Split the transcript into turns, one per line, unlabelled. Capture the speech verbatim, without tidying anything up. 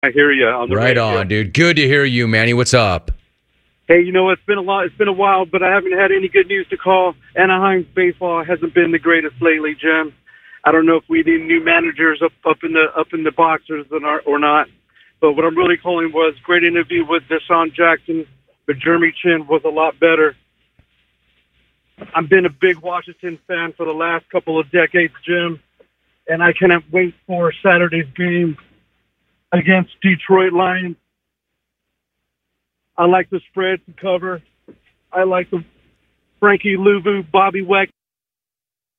I hear you on the
Right
radio.
on, dude. Good to hear you, Manny. What's up?
Hey, you know, it's been a lot. It's been a while, but I haven't had any good news to call. Anaheim's baseball hasn't been the greatest lately, Jim. I don't know if we need new managers up, up in the up in the boxers or not. But what I'm really calling was great interview with Deshaun Jackson, but Jeremy Chin was a lot better. I've been a big Washington fan for the last couple of decades, Jim, and I cannot wait for Saturday's game against Detroit Lions. I like the spread to cover. I like the Frankie Louvu, Bobby Weck.